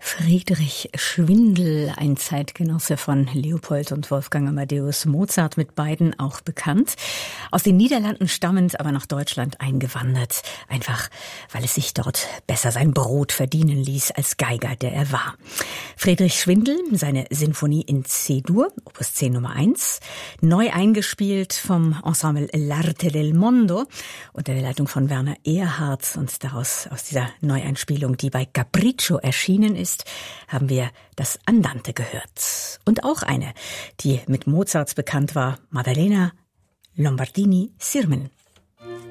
Friedrich Schwindel, ein Zeitgenosse von Leopold und Wolfgang Amadeus Mozart, mit beiden auch bekannt. Aus den Niederlanden stammend, aber nach Deutschland eingewandert. Einfach, weil es sich dort besser sein Brot verdienen ließ als Geiger, der er war. Friedrich Schwindel, seine Sinfonie in C-Dur, Opus 10 Nummer 1, neu eingespielt vom Ensemble L'Arte del Mondo unter der Leitung von Werner Erhardt, und daraus, aus dieser Neueinspielung, die bei Capriccio erschienen ist, haben wir das Andante gehört. Und auch eine, die mit Mozart bekannt war, Maddalena Lombardini-Sirmen.